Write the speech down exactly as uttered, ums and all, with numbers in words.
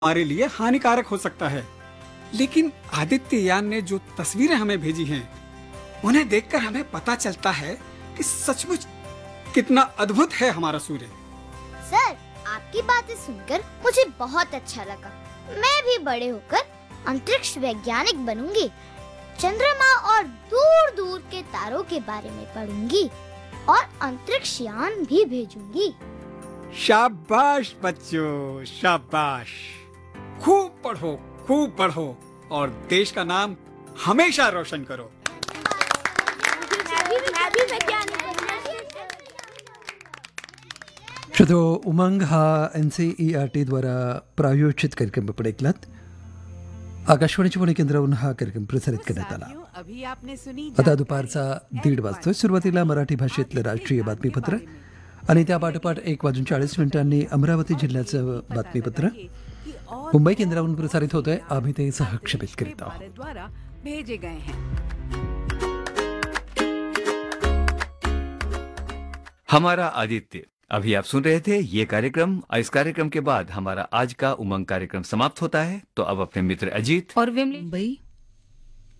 हमारे लिए हानिकारक हो सकता है। लेकिन आदित्ययान ने जो तस्वीरें हमें भेजी हैं, उन्हें देखकर हमें पता चलता है कि सचमुच कितना अद्भुत है हमारा सूर्य। सर, आपकी बातें सुनकर मुझे बहुत अच्छा लगा। मैं भी बड़े होकर अंतरिक्ष वैज्ञानिक बनूंगी, चंद्रमा और दूर दूर के तारों के बारे में पढ़ूंगी और अंतरिक्ष यान भी भेजूंगी। शाबाश बच्चों, शाबाश। खूब पढ़ो, खूब पढ़ो और देश का नाम हमेशा रोशन करो। श्रोतो, उमंग हा N C E R T द्वारा प्रायोजित कार्यक्रम आपण ऐकलात. आकाशवाणीच्या पुणे केंद्रावरून हा कार्यक्रम प्रसारित करण्यात आला. आता दुपारचा दीड वाजतोय. सुरुवातीला मराठी भाषेतलं राष्ट्रीय बातमीपत्र आणि त्या पाठोपाठ एक वाजून चाळीस मिनिटांनी अमरावती जिल्ह्याचं बातमीपत्र मुंबई केंद्रावरून प्रसारित होत आहे. आम्ही ते सहक्षेपित करीत आहोत. भेजे गए हैं. हमारा आदित्य. अभी आप सुन रहे थे ये कार्यक्रम. इस कार्यक्रम के बाद हमारा आज का उमंग कार्यक्रम समाप्त होता है. तो अब अपने मित्र अजीत और मुंबई